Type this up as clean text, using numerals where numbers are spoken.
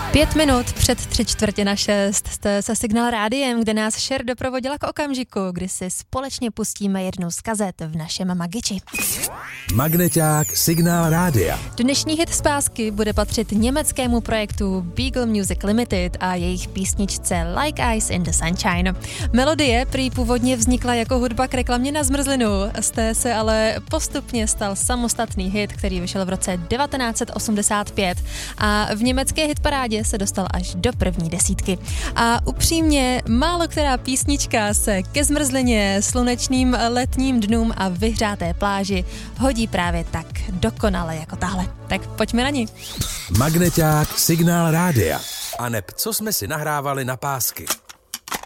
5 minut před 3:45 jste se Signál rádiem, kde nás Šer doprovodila k okamžiku, kdy si společně pustíme jednu z kazet v našem Magiči. Magneťák Signál rádia. Dnešní hit z pásky bude patřit německému projektu Beagle Music Limited a jejich písničce Like Ice in the Sunshine. Melodie prý původně vznikla jako hudba k reklamě na zmrzlinu, z té se ale postupně stal samostatný hit, který vyšel v roce 1985 a v německé hitparádě se dostal až do první desítky. A upřímně, málo která písnička se ke zmrzlině, slunečným letním dnům a vyhřáté pláži hodí právě tak dokonale jako tahle. Tak pojďme na ní. Magneťák Signál rádia. A neb co jsme si nahrávali na pásky.